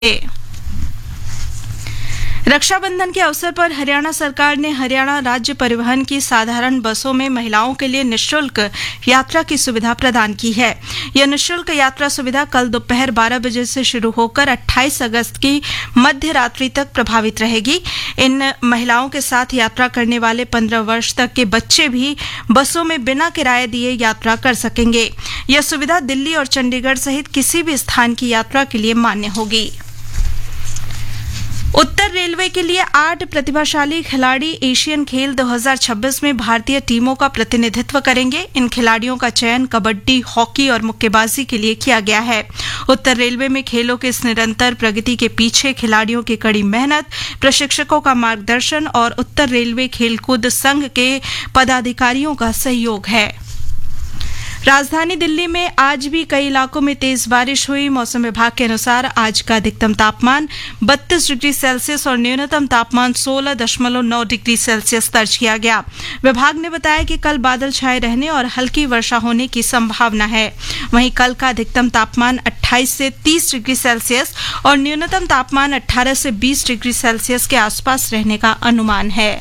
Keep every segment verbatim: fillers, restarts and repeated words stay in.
रक्षाबंधन के अवसर पर हरियाणा सरकार ने हरियाणा राज्य परिवहन की साधारण बसों में महिलाओं के लिए निःशुल्क यात्रा की सुविधा प्रदान की है। यह निःशुल्क यात्रा सुविधा कल दोपहर बारह बजे से शुरू होकर अट्ठाईस अगस्त की मध्य रात्रि तक प्रभावित रहेगी। इन महिलाओं के साथ यात्रा करने वाले पंद्रह वर्ष तक के बच्चे भी बसों में बिना किराए दिए यात्रा कर सकेंगे। यह सुविधा दिल्ली और चंडीगढ़ सहित किसी भी स्थान की यात्रा के लिए मान्य होगी। उत्तर रेलवे के लिए आठ प्रतिभाशाली खिलाड़ी एशियन खेल दो हज़ार छब्बीस में भारतीय टीमों का प्रतिनिधित्व करेंगे। इन खिलाड़ियों का चयन कबड्डी, हॉकी और मुक्केबाजी के लिए किया गया है। उत्तर रेलवे में खेलों के इस निरंतर प्रगति के पीछे खिलाड़ियों की कड़ी मेहनत, प्रशिक्षकों का मार्गदर्शन और उत्तर रेलवे खेलकूद संघ के पदाधिकारियों का सहयोग है। राजधानी दिल्ली में आज भी कई इलाकों में तेज बारिश हुई। मौसम विभाग के अनुसार आज का अधिकतम तापमान बत्तीस डिग्री सेल्सियस और न्यूनतम तापमान सोलह दशमलव नौ डिग्री सेल्सियस दर्ज किया गया। विभाग ने बताया कि कल बादल छाए रहने और हल्की वर्षा होने की संभावना है। वहीं कल का अधिकतम तापमान अट्ठाईस से तीस डिग्री सेल्सियस और न्यूनतम तापमान अठारह से बीस डिग्री सेल्सियस के आसपास रहने का अनुमान है।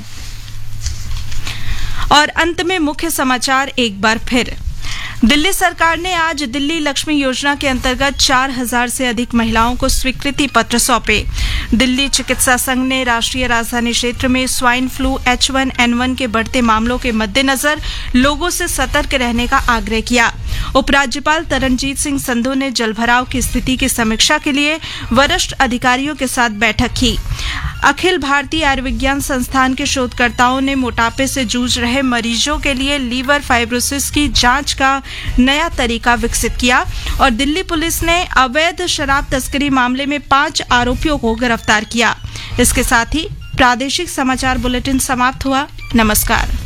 और अंत में मुख्य समाचार एक बार फिर। दिल्ली सरकार ने आज दिल्ली लक्ष्मी योजना के अंतर्गत चार हज़ार से अधिक महिलाओं को स्वीकृति पत्र सौंपे। दिल्ली चिकित्सा संघ ने राष्ट्रीय राजधानी क्षेत्र में swine flu H one N one के बढ़ते मामलों के मद्देनजर लोगों से सतर्क रहने का आग्रह किया। उपराज्यपाल तरनजीत सिंह संधू ने जलभराव की स्थिति की समीक्षा के लिए वरिष्ठ अधिकारियों के साथ बैठक की। अखिल भारतीय आयुर्विज्ञान संस्थान के शोधकर्ताओं ने मोटापे से जूझ रहे मरीजों के लिए लीवर फाइब्रोसिस की जांच का नया तरीका विकसित किया। और दिल्ली पुलिस ने अवैध शराब तस्करी मामले में पांच आरोपियों को गिरफ्तार किया। इसके साथ ही प्रादेशिक समाचार बुलेटिन समाप्त हुआ। नमस्कार।